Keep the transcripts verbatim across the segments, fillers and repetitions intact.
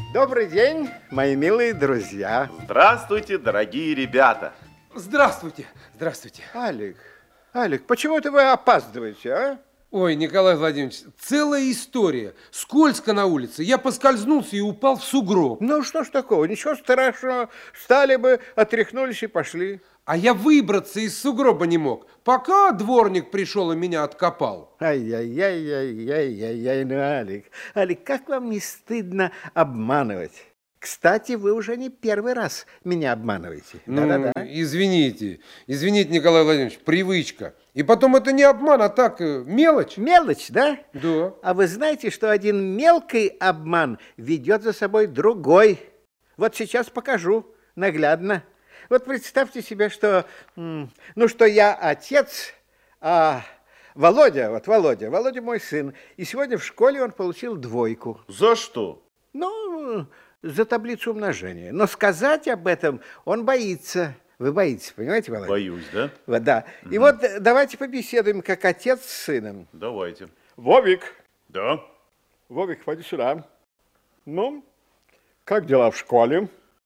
Добрый день, мои милые друзья. Здравствуйте, дорогие ребята. Здравствуйте, здравствуйте. Алик, Алик, почему-то вы опаздываете, а? Ой, Николай Владимирович, целая история. Скользко на улице. Я поскользнулся и упал в сугроб. Ну, что ж такого, ничего страшного. Встали бы, отряхнулись и пошли. А я выбраться из сугроба не мог, пока дворник пришел и меня откопал. Ай-яй-яй-яй-яй-яй, ну, Алик, Алик, как вам не стыдно обманывать? Кстати, вы уже не первый раз меня обманываете. Ну, Да-да-да. извините, извините, Николай Владимирович, привычка. И потом это не обман, а так мелочь. Мелочь, да? Да. А вы знаете, что один мелкий обман ведет за собой другой? Вот сейчас покажу наглядно. Вот представьте себе, что, ну, что я отец, а Володя, вот Володя, Володя мой сын, и сегодня в школе он получил двойку. За что? Ну, за таблицу умножения. Но сказать об этом он боится. Вы боитесь, понимаете, Володя? Боюсь, да? Вот, да. Угу. И вот давайте побеседуем, как отец с сыном. Давайте. Вовик. Да? Вовик, пойди сюда. Ну, как дела в школе?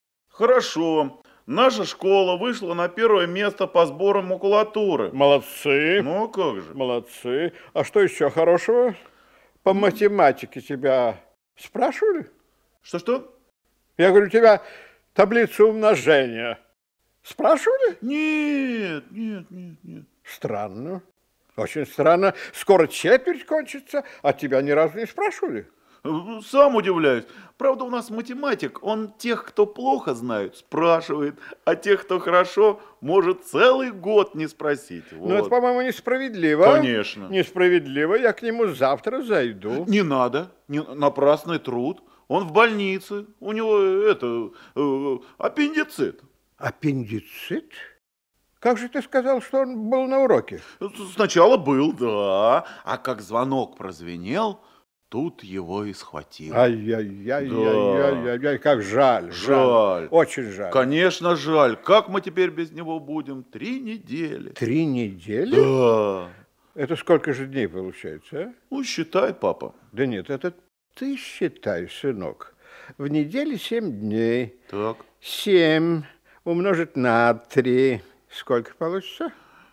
Хорошо. Наша школа вышла на первое место по сбору макулатуры. Молодцы. Ну, как же. Молодцы. А что еще хорошего? По математике тебя спрашивали? Что-что? Я говорю, тебя таблицу умножения спрашивали? Нет, нет, нет, нет. Странно. Очень странно. Скоро четверть кончится, а тебя ни разу не спрашивали. Сам удивляюсь. Правда, у нас математик, он тех, кто плохо знает, спрашивает, а тех, кто хорошо, может целый год не спросить. Вот. Ну, это, по-моему, несправедливо. Конечно. Несправедливо. Я к нему завтра зайду. Не надо. Не, напрасный труд. Он в больнице. У него это э, аппендицит. Аппендицит? Как же ты сказал, что он был на уроке? Сначала был, да. А как звонок прозвенел, тут его и схватил. Ай-яй-яй-яй-яй-яй, как жаль, жаль. Жаль. Очень жаль. Конечно, жаль. Как мы теперь без него будем? Три недели. Три недели? Да. Это сколько же дней получается, а? Ну, считай, папа. Да нет, это ты считай, сынок. В неделе семь дней. Так. Семь умножить на три. Сколько получится?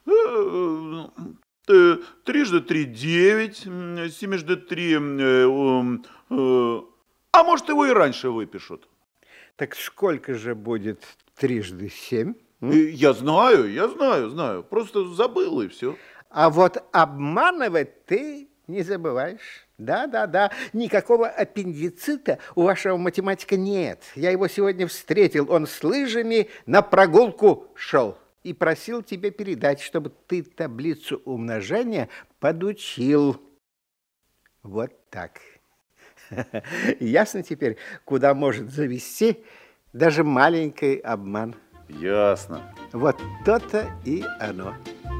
Трижды три девять, семежды три, э, э, а может его и раньше выпишут. Так сколько же будет трижды семь? М? Я знаю, я знаю, знаю, просто забыл и все. А вот обманывать ты не забываешь. Да, да, да, никакого аппендицита у вашего математика нет. Я его сегодня встретил, он с лыжами на прогулку шел. И просил тебе передать, чтобы ты таблицу умножения подучил. Вот так. Ясно теперь, куда может завести даже маленький обман? Ясно. Вот то-то и оно.